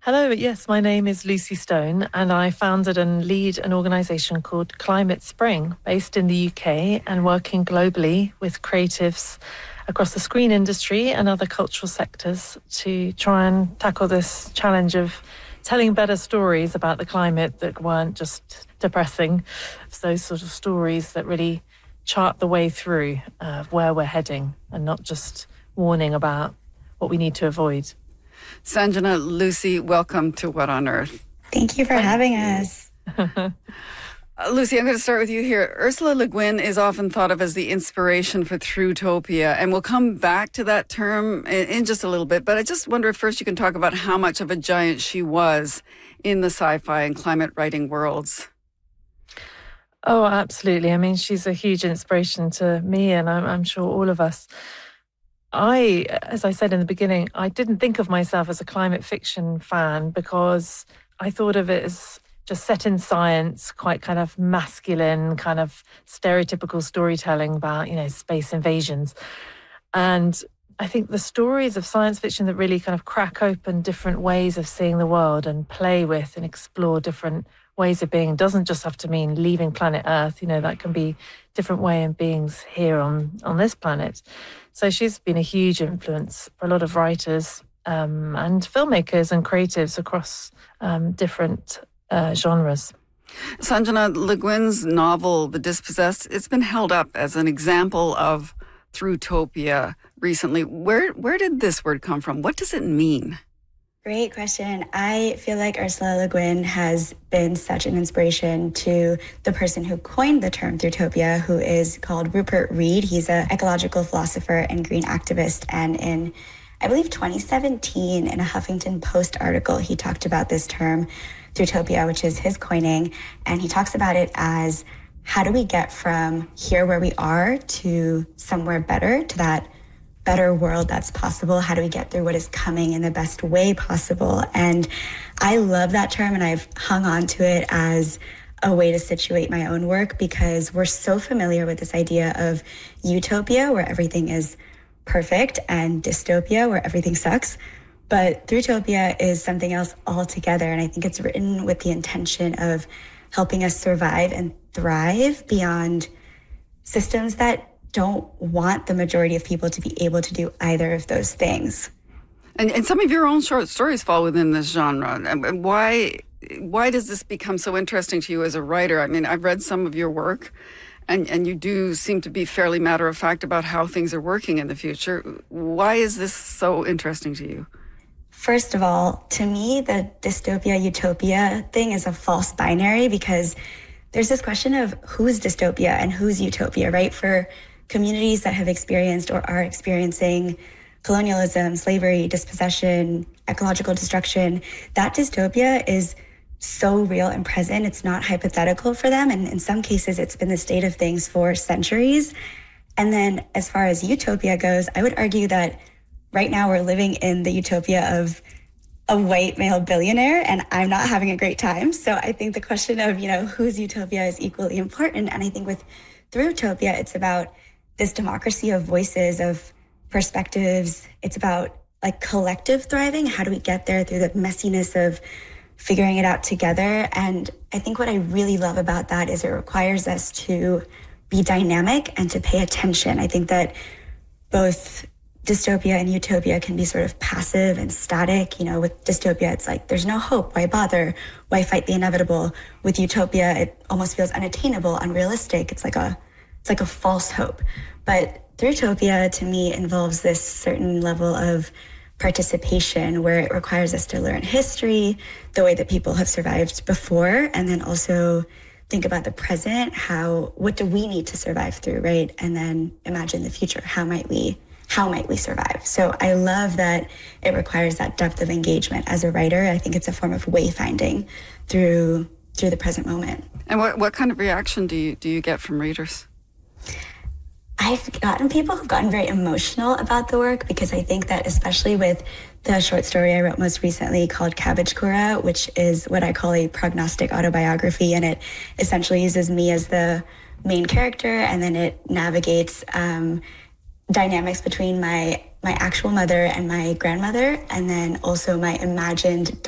Hello, yes, my name is Lucy Stone, and I founded and lead an organisation called Climate Spring, based in the UK and working globally with creatives across the screen industry and other cultural sectors to try and tackle this challenge of telling better stories about the climate that weren't just depressing. It's those sort of stories that really chart the way through where we're heading and not just warning about what we need to avoid. Sanjana, Lucy, welcome to What on Earth. Thank you for having us. Lucy, I'm going to start with you here. Ursula Le Guin is often thought of as the inspiration for Throughtopia, and we'll come back to that term in just a little bit. But I just wonder if first you can talk about how much of a giant she was in the sci-fi and climate writing worlds. Oh, absolutely. I mean, she's a huge inspiration to me, and I'm sure all of us. As I said in the beginning, I didn't think of myself as a climate fiction fan because I thought of it as just set in science, quite kind of masculine, kind of stereotypical storytelling about, space invasions. And I think the stories of science fiction that really kind of crack open different ways of seeing the world and play with and explore different ways of being doesn't just have to mean leaving planet Earth. That can be different way of beings here on this planet. So she's been a huge influence for a lot of writers and filmmakers and creatives across different genres. Sanjana, Le Guin's novel, The Dispossessed, it's been held up as an example of Throughtopia recently. Where did this word come from? What does it mean? Great question. I feel like Ursula Le Guin has been such an inspiration to the person who coined the term Throughtopia, who is called Rupert Read. He's an ecological philosopher and green activist. And in, I believe, 2017, in a Huffington Post article, he talked about this term, Throughtopia, which is his coining. And he talks about it as, how do we get from here where we are to somewhere better, to that better world that's possible? How do we get through what is coming in the best way possible? And I love that term, and I've hung on to it as a way to situate my own work because we're so familiar with this idea of utopia, where everything is perfect, and dystopia, where everything sucks. But Throughtopia is something else altogether, and I think it's written with the intention of helping us survive and thrive beyond systems that don't want the majority of people to be able to do either of those things. And some of your own short stories fall within this genre. Why does this become so interesting to you as a writer? I mean, I've read some of your work, and you do seem to be fairly matter-of-fact about how things are working in the future. Why is this so interesting to you? First of all, to me, the dystopia-utopia thing is a false binary because there's this question of who's dystopia and who's utopia, right? For communities that have experienced or are experiencing colonialism, slavery, dispossession, ecological destruction, that dystopia is so real and present. It's not hypothetical for them. And in some cases, it's been the state of things for centuries. And then as far as utopia goes, I would argue that right now we're living in the utopia of a white male billionaire, and I'm not having a great time. So I think the question of, whose utopia is equally important. And I think with Throughtopia, it's about this democracy of voices, of perspectives. It's about collective thriving. How do we get there through the messiness of figuring it out together? And I think what I really love about that is it requires us to be dynamic and to pay attention. I think that both dystopia and utopia can be sort of passive and static. With dystopia, it's like, there's no hope. Why bother? Why fight the inevitable? With utopia, it almost feels unattainable, unrealistic. It's like a false hope. But Throughtopia, to me, involves this certain level of participation where it requires us to learn history, the way that people have survived before, and then also think about the present, what do we need to survive through, right? And then imagine the future. How might we survive? So I love that it requires that depth of engagement as a writer. I think it's a form of wayfinding through the present moment. And what kind of reaction do you get from readers? I've gotten people who've gotten very emotional about the work because I think that especially with the short story I wrote most recently called Cabbage Kura, which is what I call a prognostic autobiography, and it essentially uses me as the main character, and then it navigates dynamics between my actual mother and my grandmother, and then also my imagined